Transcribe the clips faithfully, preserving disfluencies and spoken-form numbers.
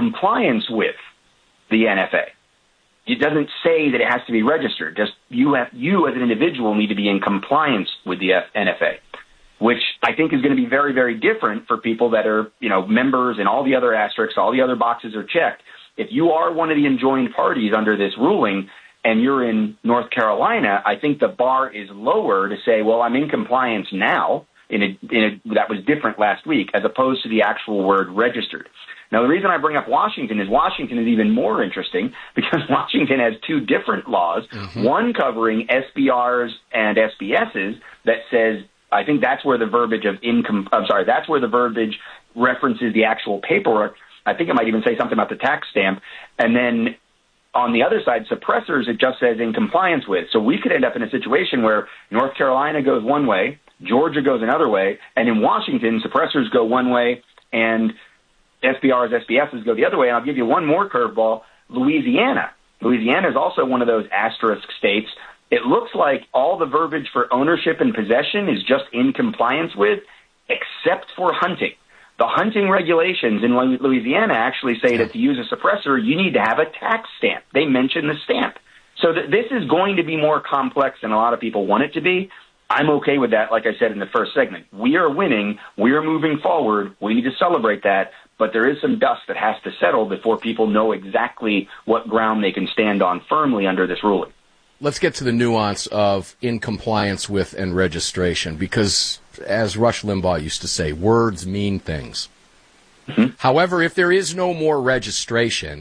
compliance with the N F A. It doesn't say that it has to be registered. Just you have, you as an individual need to be in compliance with the N F A, which I think is going to be very, very different for people that are, you know, members and all the other asterisks, all the other boxes are checked. If you are one of the enjoined parties under this ruling and you're in North Carolina, I think the bar is lower to say, well, I'm in compliance now. In a, in a, that was different last week, as opposed to the actual word registered. Now, the reason I bring up Washington is Washington is even more interesting because Washington has two different laws, mm-hmm. one covering S B Rs and S B Ss that says, I think that's where the verbiage of income, I'm sorry, that's where the verbiage references the actual paperwork. I think it might even say something about the tax stamp. And then on the other side, suppressors, it just says in compliance with. So we could end up in a situation where North Carolina goes one way, Georgia goes another way, and in Washington, suppressors go one way, and S B Rs, S B Ss go the other way. And I'll give you one more curveball, Louisiana. Louisiana is also one of those asterisk states. It looks like all the verbiage for ownership and possession is just in compliance with, except for hunting. The hunting regulations in Louisiana actually say that to use a suppressor, you need to have a tax stamp. They mention the stamp. So th- this is going to be more complex than a lot of people want it to be. I'm okay with that, like I said in the first segment. We are winning. We are moving forward. We need to celebrate that. But there is some dust that has to settle before people know exactly what ground they can stand on firmly under this ruling. Let's get to the nuance of in compliance with and registration, because as Rush Limbaugh used to say, words mean things. Mm-hmm. However, if there is no more registration,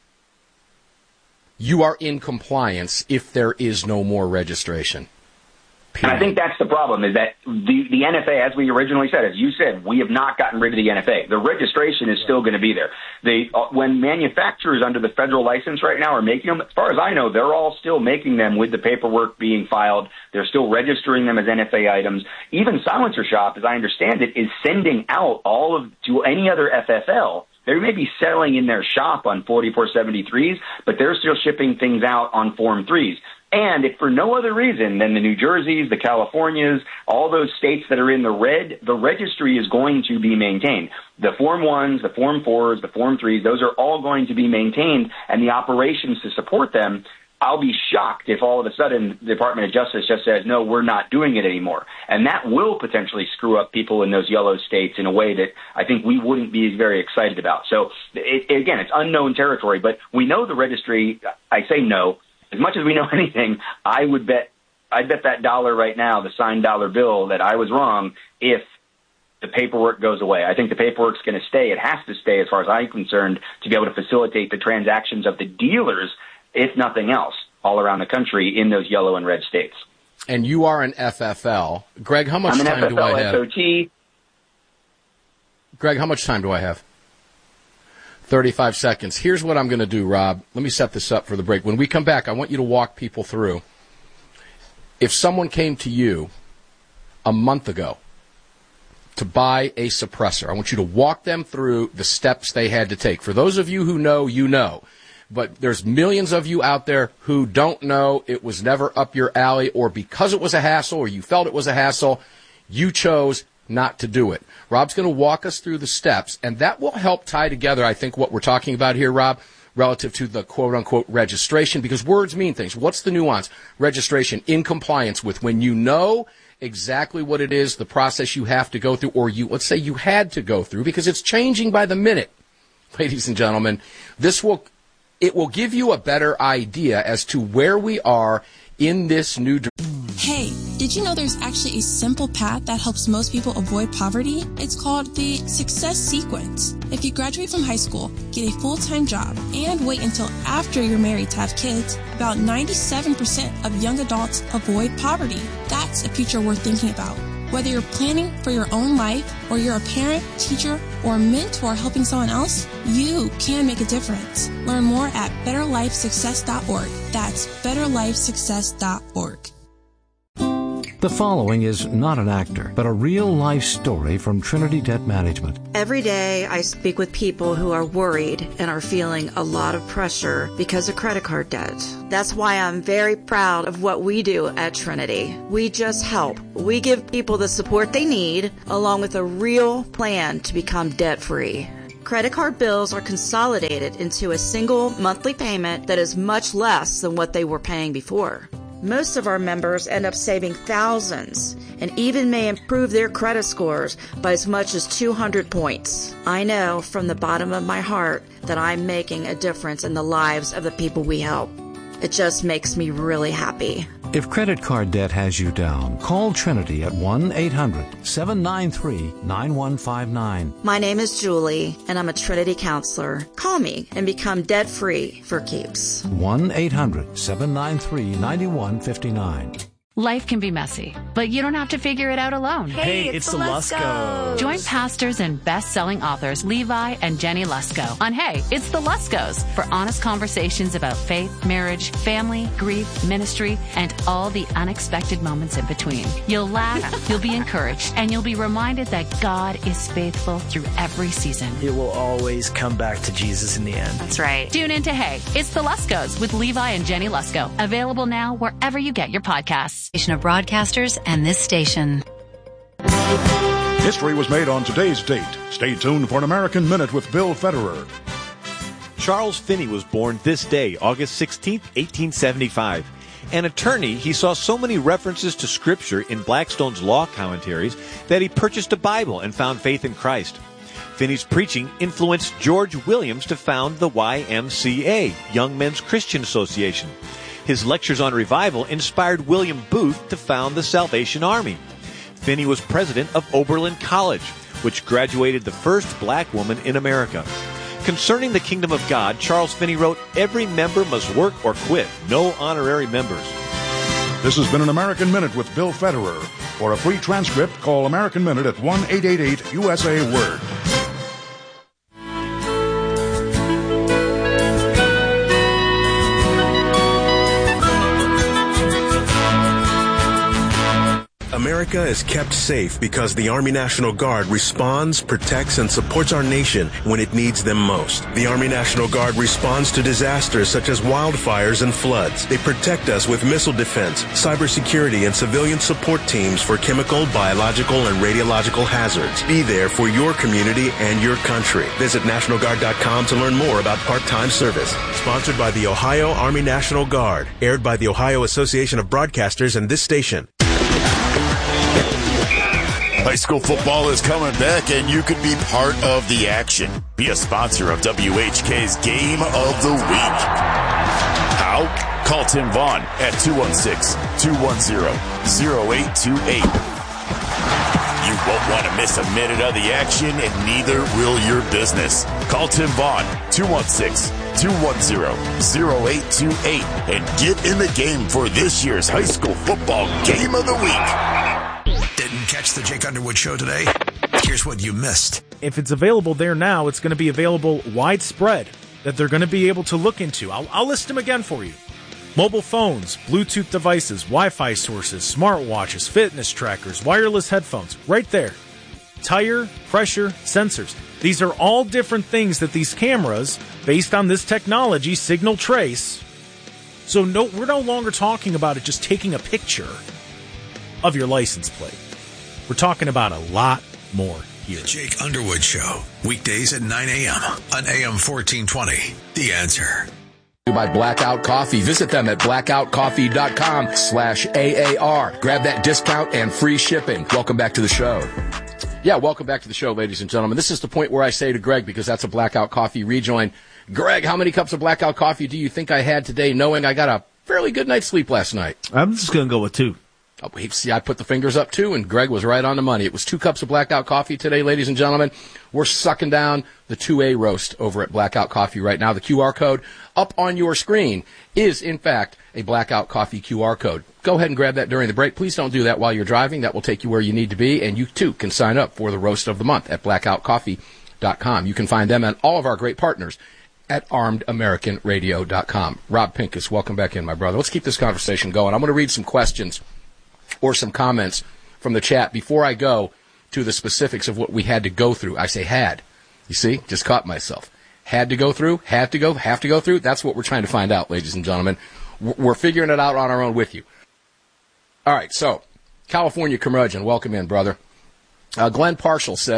you are in compliance if there is no more registration. And I think that's the problem, is that the, the N F A, as we originally said, as you said, we have not gotten rid of the N F A. The registration is still going to be there. They, uh, when manufacturers under the federal license right now are making them, as far as I know, they're all still making them with the paperwork being filed. They're still registering them as N F A items. Even Silencer Shop, as I understand it, is sending out all of, to any other F F L. They may be selling in their shop on forty-four seventy-threes, but they're still shipping things out on Form threes. And if for no other reason than the New Jerseys, the Californias, all those states that are in the red, the registry is going to be maintained. The Form ones, the Form fours, the Form threes, those are all going to be maintained, and the operations to support them. I'll be shocked if all of a sudden the Department of Justice just says, no, we're not doing it anymore. And that will potentially screw up people in those yellow states in a way that I think we wouldn't be very excited about. So, it, again, it's unknown territory, but we know the registry. I say no. As much as we know anything, I would bet, I'd bet that dollar right now, the signed dollar bill, that I was wrong if the paperwork goes away. I think the paperwork's going to stay. It has to stay, as far as I'm concerned, to be able to facilitate the transactions of the dealers, if nothing else, all around the country in those yellow and red states. And you are an F F L. Greg, how much I'm an time F F L do I have? S O T. Greg, how much time do I have? thirty-five seconds. Here's what I'm going to do, Rob. Let me set this up for the break. When we come back, I want you to walk people through. If someone came to you a month ago to buy a suppressor, I want you to walk them through the steps they had to take. For those of you who know, you know. But there's millions of you out there who don't know, it was never up your alley, or because it was a hassle or you felt it was a hassle, you chose not to do it. Rob's going to walk us through the steps, and that will help tie together, I think, what we're talking about here, Rob, relative to the quote-unquote registration, because words mean things. What's the nuance? Registration, in compliance with, when you know exactly what it is, the process you have to go through, or you, let's say you had to go through, because it's changing by the minute, ladies and gentlemen. This will, it will give you a better idea as to where we are in this new direction. Hey, did you know there's actually a simple path that helps most people avoid poverty? It's called the Success Sequence. If you graduate from high school, get a full-time job, and wait until after you're married to have kids, about ninety-seven percent of young adults avoid poverty. That's a future worth thinking about. Whether you're planning for your own life, or you're a parent, teacher, or mentor helping someone else, you can make a difference. Learn more at better life success dot org. That's better life success dot org. The following is not an actor, but a real-life story from Trinity Debt Management. Every day I speak with people who are worried and are feeling a lot of pressure because of credit card debt. That's why I'm very proud of what we do at Trinity. We just help. We give people the support they need, along with a real plan to become debt-free. Credit card bills are consolidated into a single monthly payment that is much less than what they were paying before. Most of our members end up saving thousands and even may improve their credit scores by as much as two hundred points. I know from the bottom of my heart that I'm making a difference in the lives of the people we help. It just makes me really happy. If credit card debt has you down, call Trinity at one eight hundred seven nine three nine one five nine. My name is Julie, and I'm a Trinity counselor. Call me and become debt-free for keeps. one eight hundred seven nine three nine one five nine. Life can be messy, but you don't have to figure it out alone. Hey, it's, it's the Luskos. Join pastors and best-selling authors Levi and Jenny Lusko on Hey, It's the Luskos for honest conversations about faith, marriage, family, grief, ministry, and all the unexpected moments in between. You'll laugh, you'll be encouraged, and you'll be reminded that God is faithful through every season. It will always come back to Jesus in the end. That's right. Tune in to Hey, It's the Luskos with Levi and Jenny Lusko. Available now wherever you get your podcasts. Of broadcasters and this station. History was made on today's date. Stay tuned for an American Minute with Bill Federer. Charles Finney was born this day, August sixteenth, eighteen seventy-five. An attorney, he saw so many references to Scripture in Blackstone's law commentaries that he purchased a Bible and found faith in Christ. Finney's preaching influenced George Williams to found the Y M C A, Young Men's Christian Association. His lectures on revival inspired William Booth to found the Salvation Army. Finney was president of Oberlin College, which graduated the first black woman in America. Concerning the kingdom of God, Charles Finney wrote, "Every member must work or quit. No honorary members." This has been an American Minute with Bill Federer. For a free transcript, call American Minute at one eight eight eight U S A Word. America is kept safe because the Army National Guard responds, protects, and supports our nation when it needs them most. The Army National Guard responds to disasters such as wildfires and floods. They protect us with missile defense, cybersecurity, and civilian support teams for chemical, biological, and radiological hazards. Be there for your community and your country. Visit National Guard dot com to learn more about part-time service. Sponsored by the Ohio Army National Guard. Aired by the Ohio Association of Broadcasters and this station. High school football is coming back, and you could be part of the action. Be a sponsor of W H K's Game of the Week. How? Call Tim Vaughn at two one six, two one zero, zero eight two eight. You won't want to miss a minute of the action, and neither will your business. Call Tim Vaughn, two one six, two one zero, zero eight two eight, and get in the game for this year's high school football Game of the Week. Didn't catch the Jake Underwood Show today? Here's what you missed. If it's available there now, it's going to be available widespread that they're going to be able to look into. I'll, I'll list them again for you. Mobile phones, Bluetooth devices, Wi-Fi sources, smartwatches, fitness trackers, wireless headphones, right there. Tire, pressure, sensors. These are all different things that these cameras, based on this technology, signal trace. So no, we're no longer talking about it just taking a picture of your license plate. We're talking about a lot more here. The Jake Underwood Show, weekdays at nine a.m. on A M fourteen twenty. The Answer. By Blackout Coffee. Visit them at blackout coffee dot com slash A A R. Grab that discount and free shipping. Welcome back to the show. Yeah, welcome back to the show, ladies and gentlemen. This is the point where I say to Greg, because that's a Blackout Coffee rejoin, Greg, how many cups of Blackout Coffee do you think I had today, knowing I got a fairly good night's sleep last night? I'm just going to go with two. Oh, see, I put the fingers up, too, and Greg was right on the money. It was two cups of Blackout Coffee today, ladies and gentlemen. We're sucking down the two A roast over at Blackout Coffee right now. The Q R code up on your screen is, in fact, a Blackout Coffee Q R code. Go ahead and grab that during the break. Please don't do that while you're driving. That will take you where you need to be, and you, too, can sign up for the roast of the month at blackout coffee dot com. You can find them and all of our great partners at armed american radio dot com. Rob Pincus, welcome back in, my brother. Let's keep this conversation going. I'm going to read some questions or some comments from the chat before I go to the specifics of what we had to go through. I say had. You see? Just caught myself. Had to go through, had to go, have to go through. That's what we're trying to find out, ladies and gentlemen. We're figuring it out on our own with you. All right, so California Curmudgeon, welcome in, brother. Uh, Glenn Partial says,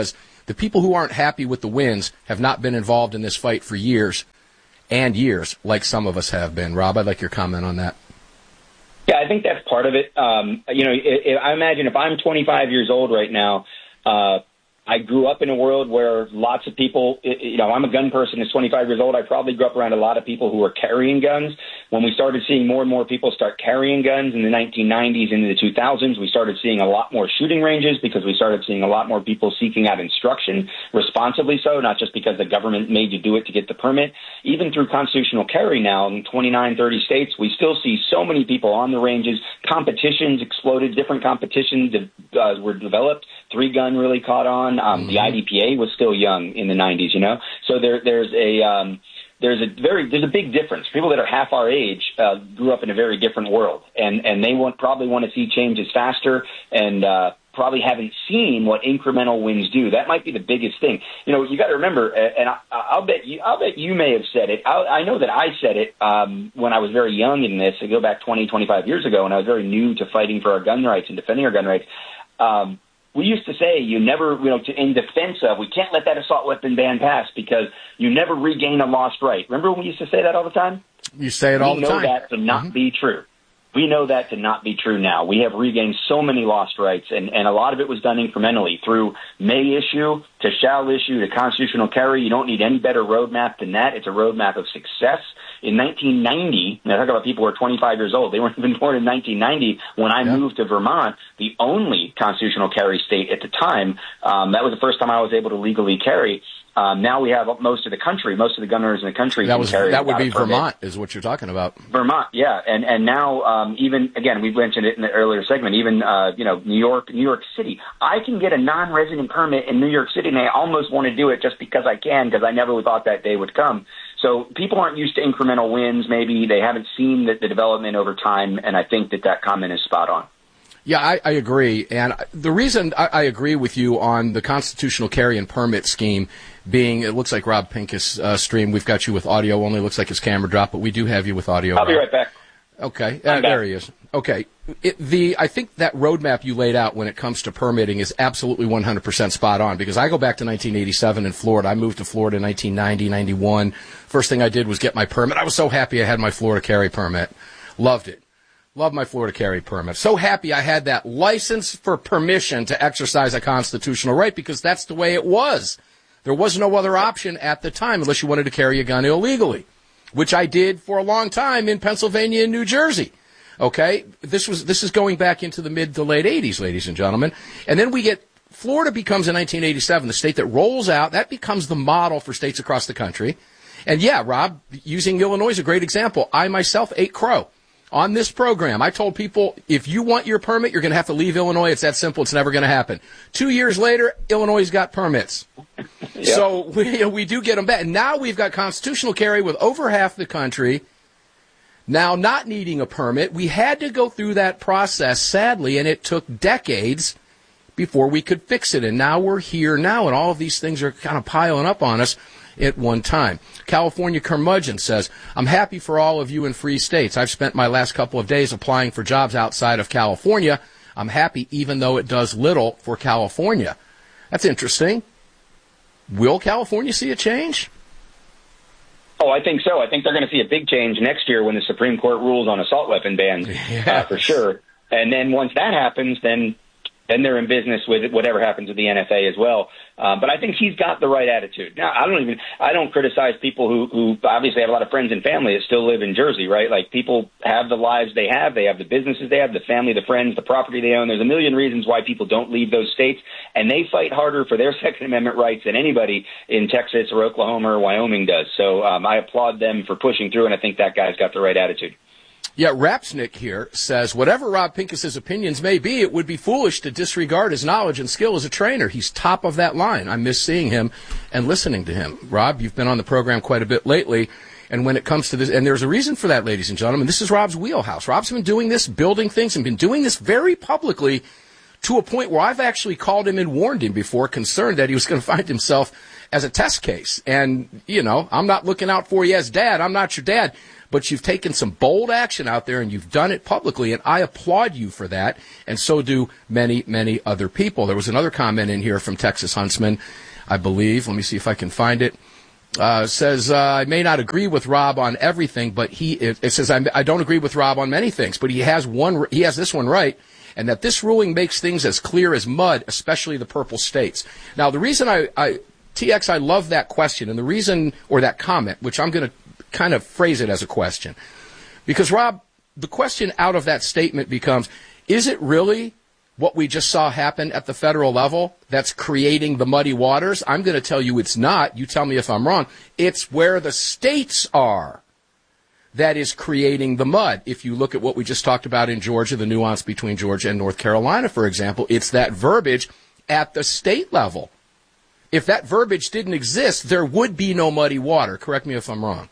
The people who aren't happy with the wins have not been involved in this fight for years and years, like some of us have been. Rob, I'd like your comment on that. Yeah, I think that's part of it. Um, you know, it, it, I imagine if I'm twenty-five years old right now, uh, I grew up in a world where lots of people, you know, I'm a gun person who's twenty-five years old. I probably grew up around a lot of people who were carrying guns. When we started seeing more and more people start carrying guns in the nineteen nineties into the two thousands, we started seeing a lot more shooting ranges because we started seeing a lot more people seeking out instruction, responsibly so, not just because the government made you do it to get the permit. Even through constitutional carry now in twenty-nine, thirty states, we still see so many people on the ranges. Competitions exploded. Different competitions uh, were developed. Three gun really caught on. Um, mm-hmm. The I D P A was still young in the nineties, you know. So there, there's a um, there's a very there's a big difference. People that are half our age uh, grew up in a very different world, and and they want probably want to see changes faster, and uh, probably haven't seen what incremental wins do. That might be the biggest thing. You know, you got to remember, and I, I'll bet you I'll bet you may have said it. I, I know that I said it um, when I was very young in this. I go back twenty, twenty-five years ago, and I was very new to fighting for our gun rights and defending our gun rights. Um, We used to say you never, you know, to, in defense of, we can't let that assault weapon ban pass because you never regain a lost right. Remember when we used to say that all the time? You say it all the time. We know that to not mm-hmm. be true. We know that to not be true now. We have regained so many lost rights, and, and a lot of it was done incrementally through may issue to shall issue to constitutional carry. You don't need any better roadmap than that. It's a roadmap of success. In nineteen ninety, and I talk about people who are twenty-five years old, they weren't even born in nineteen ninety. When I yeah. moved to Vermont, the only constitutional carry state at the time, um, that was the first time I was able to legally carry. Um, now we have most of the country, most of the gun owners in the country. That was that would be permit. Vermont, is what you're talking about. Vermont, yeah, and and now um, even again, we mentioned it in the earlier segment. Even uh, you know, New York, New York City. I can get a non-resident permit in New York City, and I almost want to do it just because I can, because I never thought that day would come. So people aren't used to incremental wins. Maybe they haven't seen the, the development over time, and I think that that comment is spot on. Yeah, I, I agree. And the reason I, I agree with you on the constitutional carry and permit scheme being, it looks like Rob Pincus' uh, stream, we've got you with audio only. It looks like his camera dropped, but we do have you with audio. I'll be right back. Okay, uh, there he is. Okay, it, the I think that roadmap you laid out when it comes to permitting is absolutely one hundred percent spot on, because I go back to nineteen eighty-seven in Florida. I moved to Florida in nineteen ninety, ninety-one. First thing I did was get my permit. I was so happy I had my Florida carry permit. Loved it. Loved my Florida carry permit. So happy I had that license for permission to exercise a constitutional right, because that's the way it was. There was no other option at the time unless you wanted to carry a gun illegally, which I did for a long time in Pennsylvania and New Jersey. Okay? This was, this is going back into the mid to late eighties, ladies and gentlemen. And then we get, Florida becomes in nineteen eighty-seven the state that rolls out, that becomes the model for states across the country. And yeah, Rob, using Illinois is a great example. I myself ate crow on this program. I told people, if you want your permit, you're going to have to leave Illinois. It's that simple. It's never going to happen. Two years later, Illinois got permits. Yep. So we, we do get them back. And now we've got constitutional carry with over half the country now not needing a permit. We had to go through that process, sadly, and it took decades before we could fix it. And now we're here now, and all of these things are kind of piling up on us at one time. California Curmudgeon says, I'm happy for all of you in free states. I've spent my last couple of days applying for jobs outside of California. I'm happy even though it does little for California. That's interesting. Will California see a change? Oh, I think so. I think they're going to see a big change next year when the Supreme Court rules on assault weapon bans, yes. uh, for sure. And then once that happens, then then they're in business with whatever happens with the N F A as well. Uh, but I think he's got the right attitude. Now, I don't even, I don't criticize people who, who obviously have a lot of friends and family that still live in Jersey, right? Like, people have the lives they have. They have the businesses they have, the family, the friends, the property they own. There's a million reasons why people don't leave those states, and they fight harder for their Second Amendment rights than anybody in Texas or Oklahoma or Wyoming does. So um, I applaud them for pushing through, and I think that guy's got the right attitude. Yeah, Rapsnick here says, whatever Rob Pincus's opinions may be, it would be foolish to disregard his knowledge and skill as a trainer. He's top of that line. I miss seeing him and listening to him. Rob, you've been on the program quite a bit lately, and when it comes to this, and there's a reason for that, ladies and gentlemen. This is Rob's wheelhouse. Rob's been doing this, building things, and been doing this very publicly to a point where I've actually called him and warned him before, concerned that he was going to find himself as a test case. And, you know, I'm not looking out for you as dad. I'm not your dad. But you've taken some bold action out there, and you've done it publicly, and I applaud you for that, and so do many, many other people. There was another comment in here from Texas Huntsman. I believe. Let me see if I can find it. Uh, says, uh, I may not agree with Rob on everything, but he, it, it says, I, I don't agree with Rob on many things, but he has one, he has this one right, and that this ruling makes things as clear as mud, especially the purple states. Now, the reason I, I T X, I love that question, and the reason, or that comment, which I'm going to kind of phrase it as a question, because Rob, the question out of that statement becomes, is it really what we just saw happen at the federal level that's creating the muddy waters? I'm going to tell you it's not. You tell me if I'm wrong. It's where the states are that is creating the mud. If you look at what we just talked about in Georgia, the nuance between Georgia and North Carolina, for example, it's that verbiage at the state level. If that verbiage didn't exist, there would be no muddy water. Correct me if I'm wrong.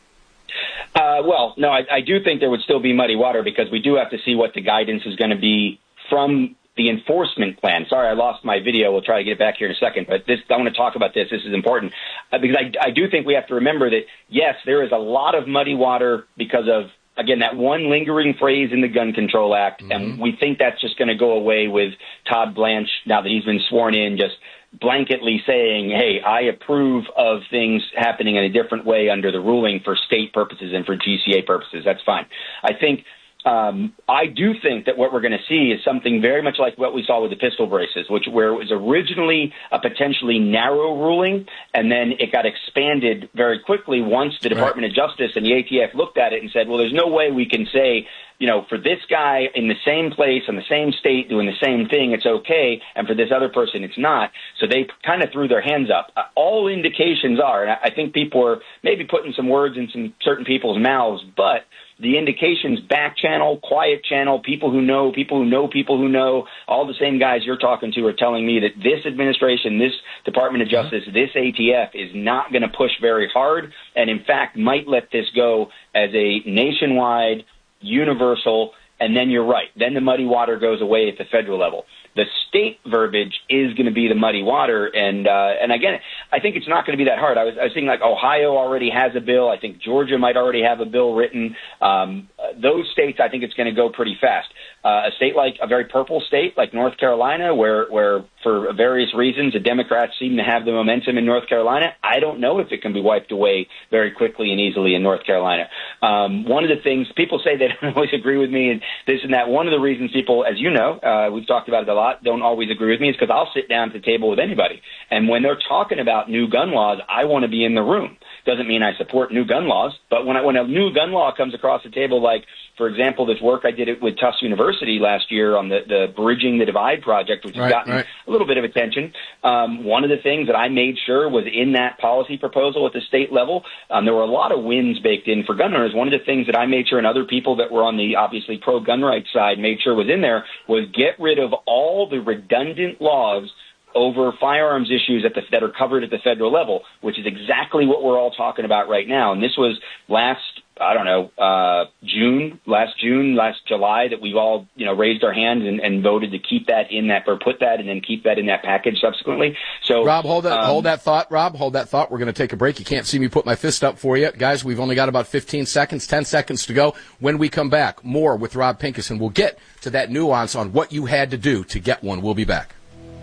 Uh, well, no, I, I do think there would still be muddy water because we do have to see what the guidance is going to be from the enforcement plan. Sorry, I lost my video. We'll try to get it back here in a second, but this, I want to talk about this. This is important uh, because I, I do think we have to remember that, yes, there is a lot of muddy water because of, again, that one lingering phrase in the Gun Control Act, mm-hmm. and we think that's just going to go away with Todd Blanche, now that he's been sworn in, just blanketly saying, hey, I approve of things happening in a different way under the ruling for state purposes and for G C A purposes. That's fine. I think Um, I do think that what we're going to see is something very much like what we saw with the pistol braces, which where it was originally a potentially narrow ruling, and then it got expanded very quickly once the Department right. of Justice and the A T F looked at it and said, well, there's no way we can say, you know, for this guy in the same place, in the same state, doing the same thing, it's okay, and for this other person, it's not. So they kind of threw their hands up. Uh, all indications are, and I, I think people are maybe putting some words in some certain people's mouths, but the indications, back channel, quiet channel, people who know, people who know, people who know, all the same guys you're talking to are telling me that this administration, this Department of Justice, this A T F is not going to push very hard, and in fact might let this go as a nationwide, universal, and then you're right. Then the muddy water goes away at the federal level. The state verbiage is going to be the muddy water, and uh, and again, I think it's not going to be that hard. I was, I was thinking like Ohio already has a bill. I think Georgia might already have a bill written. Um, those states, I think it's going to go pretty fast. Uh, a state like a very purple state like North Carolina, where where for various reasons the Democrats seem to have the momentum in North Carolina, I don't know if it can be wiped away very quickly and easily in North Carolina. Um, one of the things people say they don't always agree with me and this and that. One of the reasons people, as you know, uh, we've talked about it a lot, don't always agree with me is because I'll sit down at the table with anybody. And when they're talking about new gun laws, I want to be in the room. Doesn't mean I support new gun laws, but when I, when a new gun law comes across the table, like, for example, this work I did it with Tufts University last year on the, the Bridging the Divide project, which has right, gotten right. a little bit of attention. Um, one of the things that I made sure was in that policy proposal at the state level, um, there were a lot of wins baked in for gun owners. One of the things that I made sure and other people that were on the obviously pro-gun rights side made sure was in there was get rid of all the redundant laws over firearms issues at the, that are covered at the federal level, which is exactly what we're all talking about right now. And this was last, I don't know, uh, June, last June, last July that we've all, you know, raised our hands and, and voted to keep that in that, or put that and then keep that in that package subsequently. So, Rob, hold that, um, hold that thought, Rob, hold that thought. We're going to take a break. You can't see me put my fist up for you. Guys, we've only got about fifteen seconds, ten seconds to go. When we come back, more with Rob Pincus, and we'll get to that nuance on what you had to do to get one. We'll be back.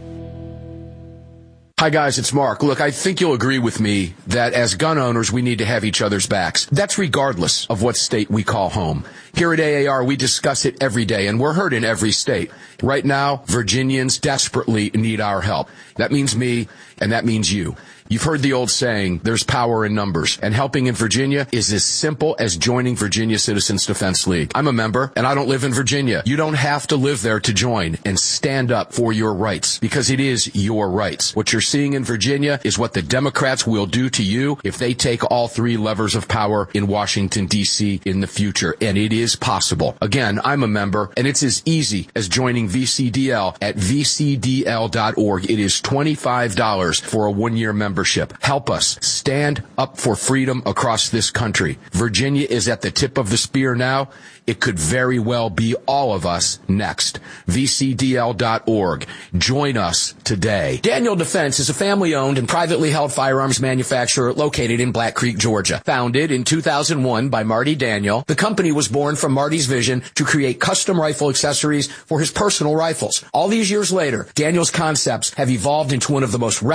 Hi, guys, it's Mark. Look, I think you'll agree with me that as gun owners, we need to have each other's backs. That's regardless of what state we call home. Here at A A R, we discuss it every day, and we're heard in every state. Right now, Virginians desperately need our help. That means me, and that means you. You've heard the old saying, there's power in numbers, and helping in Virginia is as simple as joining Virginia Citizens Defense League. I'm a member, and I don't live in Virginia. You don't have to live there to join and stand up for your rights, because it is your rights. What you're seeing in Virginia is what the Democrats will do to you if they take all three levers of power in Washington, D C in the future, and it is possible. Again, I'm a member, and it's as easy as joining V C D L at v c d l dot org. It is twenty-five dollars for a one-year membership. Help us stand up for freedom across this country. Virginia is at the tip of the spear now. It could very well be all of us next. v c d l dot org. Join us today. Daniel Defense is a family-owned and privately held firearms manufacturer located in Black Creek, Georgia. Founded in two thousand one by Marty Daniel, the company was born from Marty's vision to create custom rifle accessories for his personal rifles. All these years later, Daniel's concepts have evolved into one of the most recognized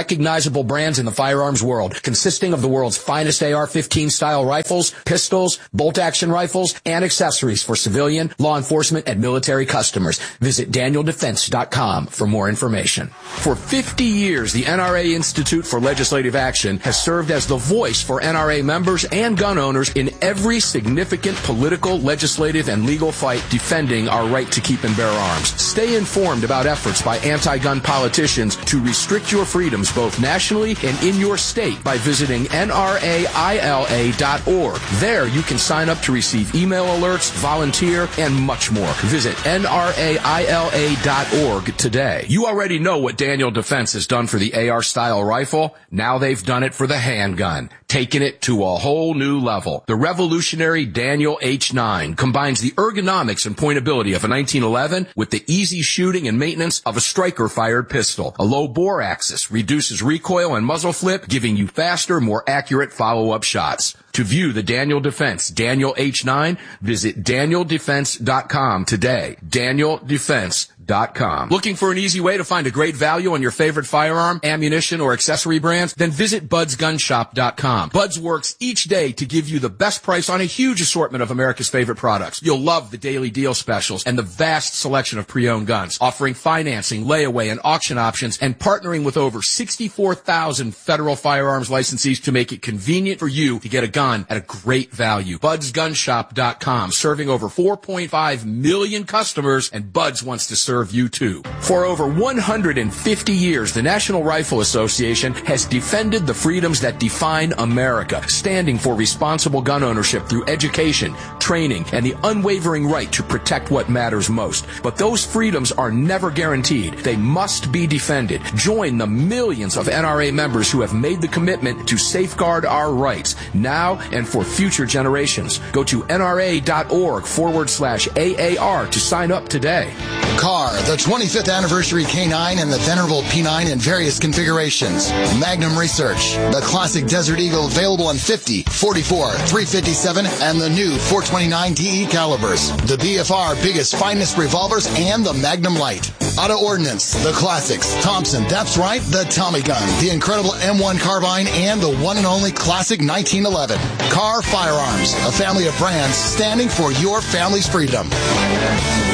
recognizable brands in the firearms world, consisting of the world's finest A R fifteen style rifles, pistols, bolt-action rifles, and accessories for civilian, law enforcement, and military customers. Visit daniel defense dot com for more information. For fifty years, the N R A Institute for Legislative Action has served as the voice for N R A members and gun owners in every significant political, legislative, and legal fight defending our right to keep and bear arms. Stay informed about efforts by anti-gun politicians to restrict your freedoms both nationally and in your state by visiting N R A I L A dot org. There you can sign up to receive email alerts, volunteer, and much more. Visit N R A I L A dot org today. You already know what Daniel Defense has done for the A R-style rifle. Now they've done it for the handgun, taking it to a whole new level. The revolutionary Daniel H nine combines the ergonomics and pointability of a nineteen eleven with the easy shooting and maintenance of a striker-fired pistol. A low bore axis reduces recoil and muzzle flip, giving you faster, more accurate follow-up shots. To view the Daniel Defense Daniel H nine, visit daniel defense dot com today. daniel defense dot com. Looking for an easy way to find a great value on your favorite firearm, ammunition, or accessory brands? Then visit buds gun shop dot com. Buds works each day to give you the best price on a huge assortment of America's favorite products. You'll love the daily deal specials and the vast selection of pre-owned guns, offering financing, layaway, and auction options, and partnering with over sixty-four thousand federal firearms licensees to make it convenient for you to get a gun at a great value. buds gun shop dot com, serving over four point five million customers, and Buds wants to serve you too. For over one hundred fifty years, the National Rifle Association has defended the freedoms that define America, standing for responsible gun ownership through education, training, and the unwavering right to protect what matters most. But those freedoms are never guaranteed. They must be defended. Join the millions of N R A members who have made the commitment to safeguard our rights now and for future generations. Go to N R A dot org forward slash A A R to sign up today. Car, the twenty-fifth anniversary K nine and the venerable P nine in various configurations. Magnum Research, the classic Desert Eagle available in fifty, forty-four, three fifty-seven, and the new four twenty-nine D E calibers. The B F R biggest, finest revolvers and the Magnum Light. Auto Ordnance, the classics. Thompson, that's right, the Tommy gun, the incredible M one carbine, and the one and only classic nineteen eleven. Car Firearms, a family of brands standing for your family's freedom.